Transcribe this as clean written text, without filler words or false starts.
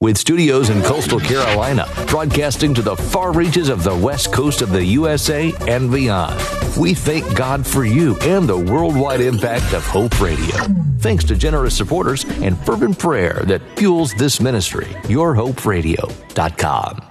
with studios in coastal Carolina, broadcasting to the far reaches of the west coast of the USA and beyond. We thank God for you and the worldwide impact of Hope Radio. Thanks to generous supporters and fervent prayer that fuels this ministry. YourHopeRadio.com.